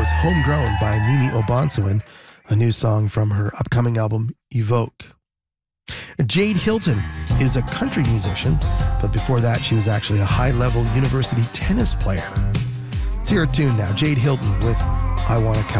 was Homegrown by Mimi Obansuin, a new song from her upcoming album, Evoke. Jade Hilton is a country musician, but before that, she was actually a high-level university tennis player. Let's hear a tune now. Jade Hilton with I Wanna Count